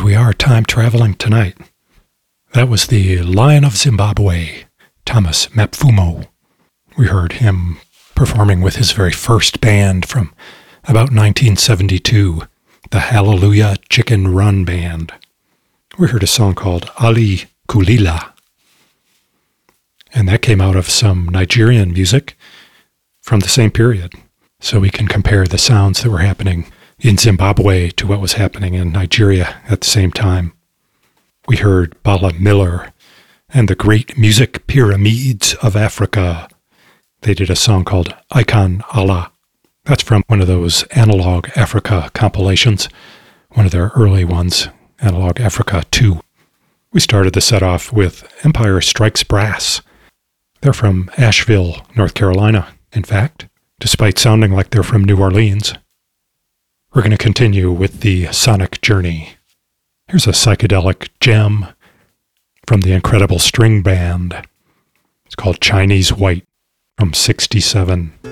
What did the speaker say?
we are time traveling tonight. That was the Lion of Zimbabwe, Thomas Mapfumo. We heard him performing with his very first band from about 1972, the Hallelujah Chicken Run Band. We heard a song called Ali Kulila, and that came out of some Nigerian music from the same period. So we can compare the sounds that were happening in Zimbabwe to what was happening in Nigeria at the same time. We heard Bala Miller and the Great Music Pyramids of Africa. They did a song called Icon Allah. That's from one of those Analog Africa compilations, one of their early ones, Analog Africa 2. We started the set off with Empire Strikes Brass. They're from Asheville, North Carolina, in fact, despite sounding like they're from New Orleans. We're going to continue with the Sonic Journey. Here's a psychedelic gem from the Incredible String Band. It's called Chinese White from '67.